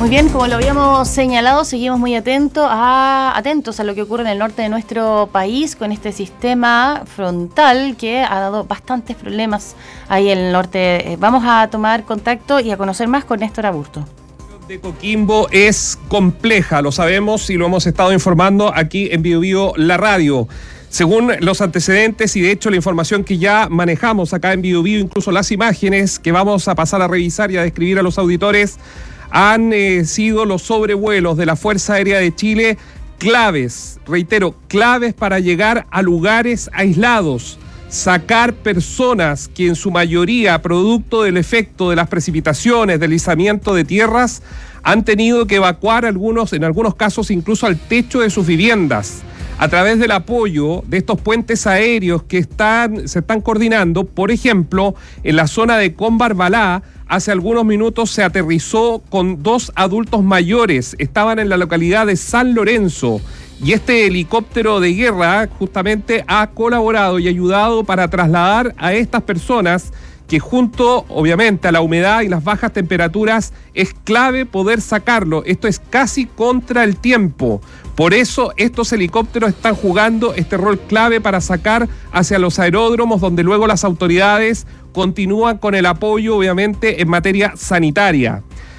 Muy bien, como lo habíamos señalado, seguimos muy atentos a lo que ocurre en el norte de nuestro país con este sistema frontal que ha dado bastantes problemas ahí en el norte. Vamos a tomar contacto y a conocer más con Néstor Aburto. De Coquimbo es compleja, lo sabemos y lo hemos estado informando aquí en Bio Bio, la radio. Según los antecedentes y de hecho la información que ya manejamos acá en Bio Bio, incluso las imágenes que vamos a pasar a revisar y a describir a los auditores, han sido los sobrevuelos de la Fuerza Aérea de Chile claves, reitero, claves para llegar a lugares aislados, sacar personas que en su mayoría, producto del efecto de las precipitaciones, deslizamiento de tierras, han tenido que evacuar en algunos casos incluso al techo de sus viviendas. A través del apoyo de estos puentes aéreos que se están coordinando, por ejemplo, en la zona de Combarbalá, hace algunos minutos se aterrizó con 2 adultos mayores, estaban en la localidad de San Lorenzo, y este helicóptero de guerra justamente ha colaborado y ayudado para trasladar a estas personas que junto, obviamente, a la humedad y las bajas temperaturas, es clave poder sacarlo. Esto es casi contra el tiempo. Por eso estos helicópteros están jugando este rol clave para sacar hacia los aeródromos, donde luego las autoridades continúan con el apoyo, obviamente, en materia sanitaria.